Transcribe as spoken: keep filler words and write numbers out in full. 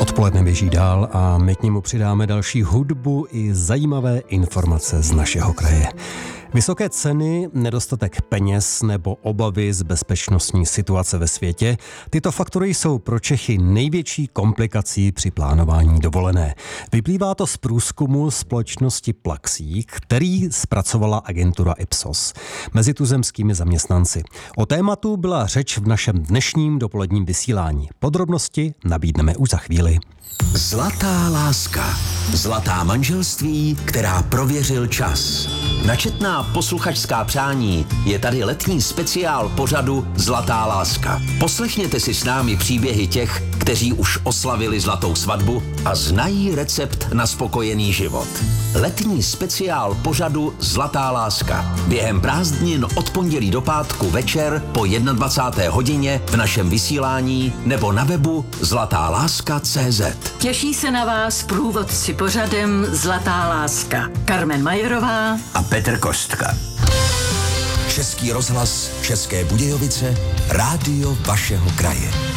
Odpoledne běží dál a my k němu přidáme další hudbu i zajímavé informace z našeho kraje. Vysoké ceny, nedostatek peněz nebo obavy z bezpečnostní situace ve světě, tyto faktory jsou pro Čechy největší komplikací při plánování dovolené. Vyplývá to z průzkumu společnosti Plaxík, který zpracovala agentura Ipsos mezi tuzemskými zaměstnanci. O tématu byla řeč v našem dnešním dopoledním vysílání. Podrobnosti nabídneme už za chvíli. Zlatá láska. Zlatá manželství, která prověřil čas. Načetná posluchačská přání je tady letní speciál pořadu Zlatá láska. Poslechněte si s námi příběhy těch, kteří už oslavili zlatou svatbu a znají recept na spokojený život. Letní speciál pořadu Zlatá láska. Během prázdnin od pondělí do pátku večer po dvacáté jedné hodině v našem vysílání nebo na webu zlatá láska tečka cé zet. Těší se na vás průvodci pořadem Zlatá láska. Karmen Majerová a Petr Kostka. Český rozhlas České Budějovice, rádio vašeho kraje.